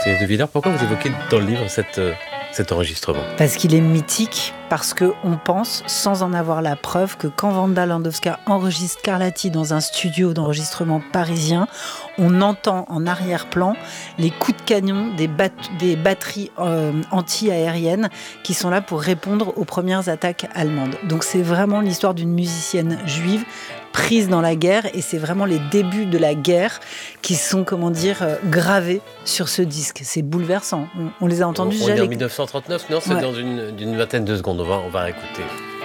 Inès de Villers, pourquoi vous évoquez dans le livre cet enregistrement? Parce qu'il est mythique, parce qu'on pense, sans en avoir la preuve, que quand Wanda Landowska enregistre Scarlatti dans un studio d'enregistrement parisien, on entend en arrière-plan les coups de canon des batteries anti-aériennes qui sont là pour répondre aux premières attaques allemandes. Donc c'est vraiment l'histoire d'une musicienne juive prise dans la guerre, et c'est vraiment les débuts de la guerre qui sont, gravés sur ce disque. C'est bouleversant. On les a entendus on déjà. est en 1939, non, c'est dans une vingtaine de secondes. On va écouter.